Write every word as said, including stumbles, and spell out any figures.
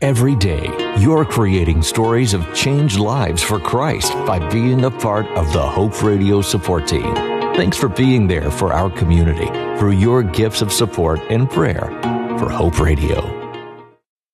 Every day, you're creating stories of changed lives for Christ by being a part of the Hope Radio support team. Thanks for being there for our community through your gifts of support and prayer for Hope Radio.